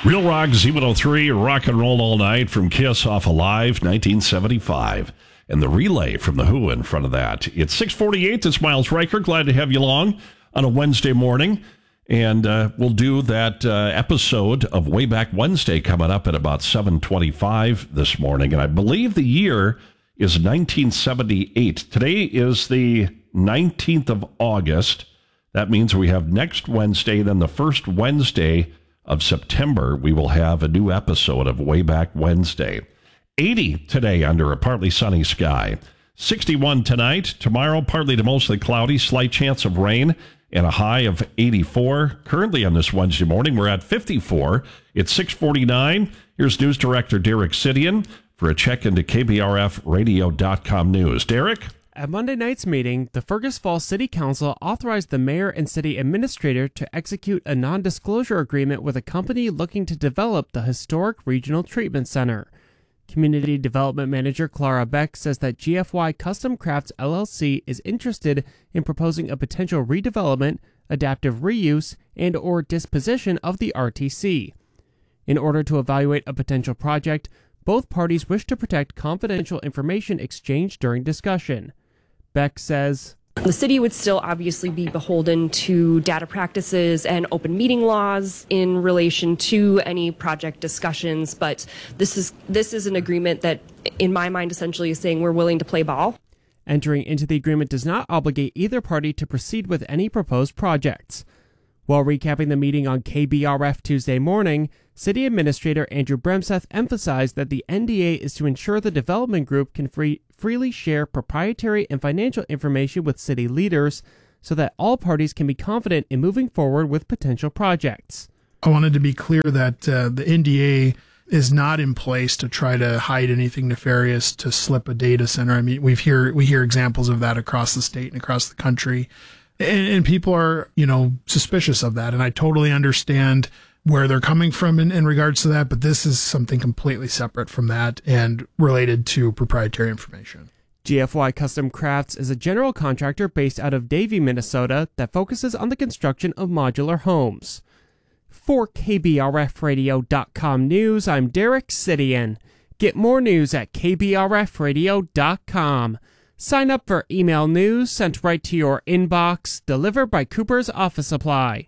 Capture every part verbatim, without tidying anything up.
Real Rock Z one oh three, Rock and Roll All Night from Kiss off Alive, nineteen seventy-five. And the Relay from The Who in front of that. It's six forty-eight. It's Miles Riker. Glad to have you along on a Wednesday morning. And uh, we'll do that uh, episode of Way Back Wednesday coming up at about seven twenty-five this morning. And I believe the year is nineteen seventy-eight. Today is the nineteenth of August. That means we have next Wednesday, then the first Wednesday of September, we will have a new episode of Way Back Wednesday. eighty today under a partly sunny sky. sixty-one tonight. Tomorrow, partly to mostly cloudy, slight chance of rain, and a high of eighty-four. Currently on this Wednesday morning, we're at fifty-four. It's six forty-nine. Here's News Director Derek Sidian for a check into K B R F radio dot com news. Derek? At Monday night's meeting, the Fergus Falls City Council authorized the mayor and city administrator to execute a non-disclosure agreement with a company looking to develop the historic regional treatment center. Community Development Manager Clara Beck says that G F Y Custom Crafts L L C is interested in proposing a potential redevelopment, adaptive reuse, and or disposition of the R T C. In order to evaluate a potential project, both parties wish to protect confidential information exchanged during discussion. Beck says, the city would still obviously be beholden to data practices and open meeting laws in relation to any project discussions, but this is this is an agreement that, in my mind, essentially is saying we're willing to play ball. Entering into the agreement does not obligate either party to proceed with any proposed projects. While recapping the meeting on K B R F Tuesday morning, City Administrator Andrew Bremseth emphasized that the N D A is to ensure the development group can free, freely share proprietary and financial information with city leaders so that all parties can be confident in moving forward with potential projects. I wanted to be clear that uh, the N D A is not in place to try to hide anything nefarious to slip a data center. I mean, we've hear we hear examples of that across the state and across the country. And, and people are, you know, suspicious of that. And I totally understand where they're coming from in, in regards to that. But this is something completely separate from that and related to proprietary information. G F Y Custom Crafts is a general contractor based out of Davie, Minnesota that focuses on the construction of modular homes. For K B R F radio dot com news, I'm Derek Sidian. Get more news at K B R F radio dot com. Sign up for email news sent right to your inbox, delivered by Cooper's Office Supply.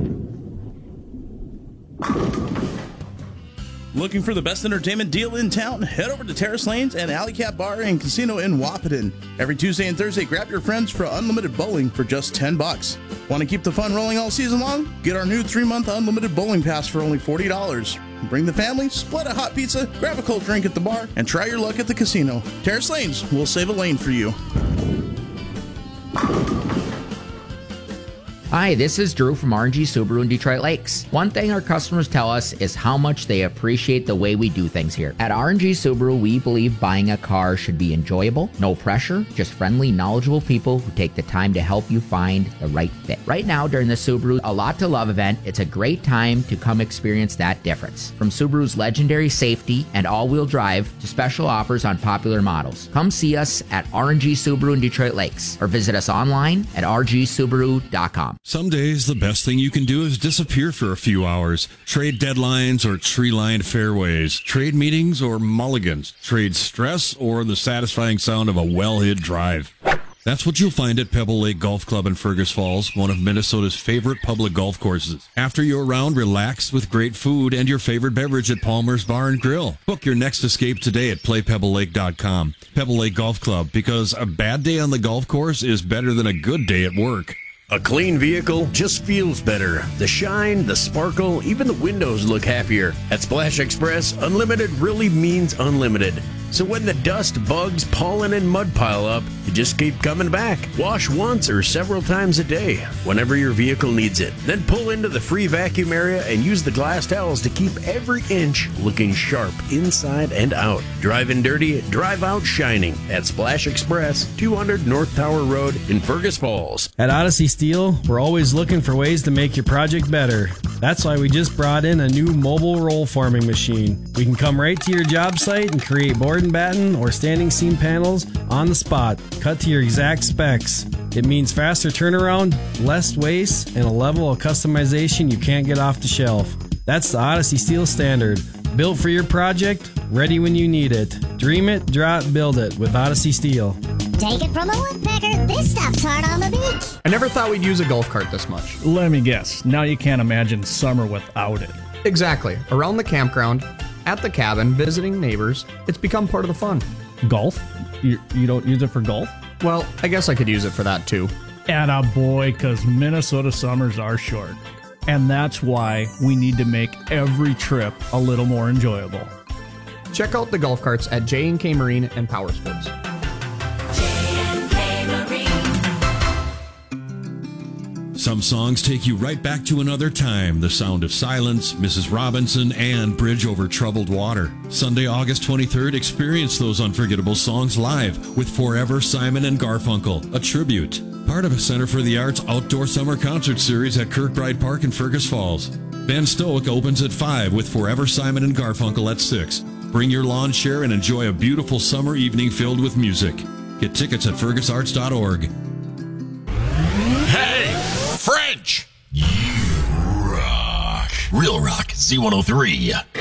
Looking for the best entertainment deal in town? Head over to Terrace Lanes and Alley Cat Bar and Casino in Wahpeton. Every Tuesday and Thursday, grab your friends for unlimited bowling for just ten bucks. Want to keep the fun rolling all season long? Get our new three-month unlimited bowling pass for only forty dollars. Bring the family, split a hot pizza, grab a cold drink at the bar, and try your luck at the casino. Terrace Lanes, we'll save a lane for you. Hi, this is Drew from R and G Subaru in Detroit Lakes. One thing our customers tell us is how much they appreciate the way we do things here. At R and G Subaru, we believe buying a car should be enjoyable, no pressure, just friendly, knowledgeable people who take the time to help you find the right fit. Right now, during the Subaru A Lot to Love event, it's a great time to come experience that difference. From Subaru's legendary safety and all-wheel drive to special offers on popular models. Come see us at R and G Subaru in Detroit Lakes or visit us online at R G Subaru dot com. Some days, the best thing you can do is disappear for a few hours. Trade deadlines or tree-lined fairways. Trade meetings or mulligans. Trade stress or the satisfying sound of a well-hit drive. That's what you'll find at Pebble Lake Golf Club in Fergus Falls, one of Minnesota's favorite public golf courses. After your round, relax with great food and your favorite beverage at Palmer's Bar and Grill. Book your next escape today at play pebble lake dot com. Pebble Lake Golf Club, because a bad day on the golf course is better than a good day at work. A clean vehicle just feels better. The shine, the sparkle, even the windows look happier. At Splash Express, unlimited really means unlimited. So when the dust, bugs, pollen, and mud pile up, you just keep coming back. Wash once or several times a day, whenever your vehicle needs it. Then pull into the free vacuum area and use the glass towels to keep every inch looking sharp inside and out. Driving dirty, drive out shining at Splash Express, two hundred North Tower Road in Fergus Falls. At Odyssey Steel, we're always looking for ways to make your project better. That's why we just brought in a new mobile roll forming machine. We can come right to your job site and create board and batten or standing seam panels on the spot, cut to your exact specs. It means faster turnaround, less waste, and a level of customization you can't get off the shelf. That's the Odyssey Steel Standard. Built for your project, ready when you need it. Dream it, draw it, build it with Odyssey Steel. Take it from a woodpecker, this stuff's hard on the beach. I never thought we'd use a golf cart this much. Let me guess, now you can't imagine summer without it. Exactly. Around the campground, at the cabin, visiting neighbors, it's become part of the fun. Golf? You, you don't use it for golf? Well, I guess I could use it for that too. Atta boy, because Minnesota summers are short. And that's why we need to make every trip a little more enjoyable. Check out the golf carts at J and K Marine and Power Sports. Some songs take you right back to another time. The Sound of Silence, Missus Robinson, and Bridge Over Troubled Water. Sunday, August twenty-third, experience those unforgettable songs live with Forever Simon and Garfunkel, a tribute. Part of a Center for the Arts outdoor summer concert series at Kirkbride Park in Fergus Falls. Van Stoic opens at five with Forever Simon and Garfunkel at six. Bring your lawn chair and enjoy a beautiful summer evening filled with music. Get tickets at fergus arts dot org. Hey, French! You rock. Real rock, Z one oh three.